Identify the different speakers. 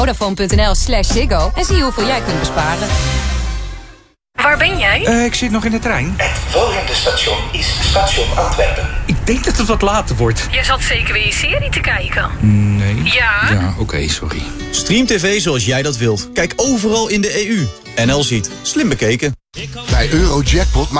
Speaker 1: Vodafone.nl/Ziggo en zie hoeveel jij kunt besparen.
Speaker 2: Waar ben jij?
Speaker 3: Ik zit nog in de trein.
Speaker 4: Het volgende station is station Antwerpen.
Speaker 3: Ik denk dat het wat later wordt.
Speaker 2: Je zat zeker weer je serie te kijken.
Speaker 3: Nee.
Speaker 2: Ja?
Speaker 3: Ja, oké, sorry.
Speaker 5: Stream TV zoals jij dat wilt. Kijk overal in de EU. NL ziet. Slim bekeken.
Speaker 6: Bij Eurojackpot